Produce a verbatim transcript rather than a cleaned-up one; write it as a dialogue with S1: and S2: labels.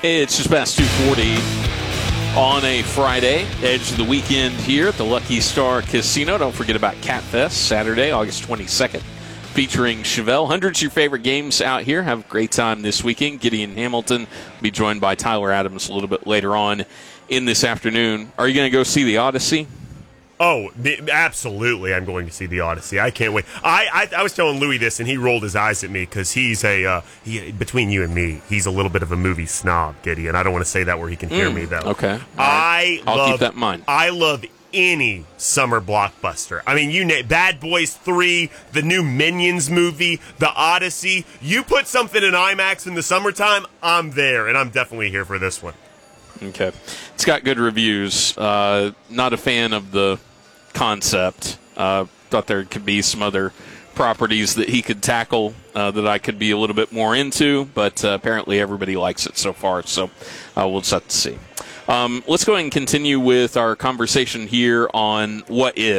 S1: It's just past two forty on a Friday, edge of the weekend here at the Lucky Star Casino. Don't forget about CatFest, Saturday, August twenty-second, featuring Chevelle. Hundreds of your favorite games out here. Have a great time this weekend. Gideon Hamilton will be joined by Tyler Adams a little bit later on in this afternoon. Are you going to go see the Odyssey?
S2: Oh, the, absolutely! I'm going to see the Odyssey. I can't wait. I I, I was telling Louis this, and he rolled his eyes at me because he's a uh, he, between you and me, he's a little bit of a movie snob, Gideon. I don't want to say that where he can hear
S1: mm,
S2: me though.
S1: Okay,
S2: I
S1: I'll
S2: love,
S1: keep that in mind.
S2: I love any summer blockbuster. I mean, you name Bad Boys three, the new Minions movie, the Odyssey. You put something in IMAX in the summertime, I'm there, and I'm definitely here for this one.
S1: Okay. It's got good reviews. Uh, not a fan of the concept. Uh, thought there could be some other properties that he could tackle uh, that I could be a little bit more into, but uh, apparently everybody likes it so far, so uh, we'll just have to see. Um, let's go ahead and continue with our conversation here on what if.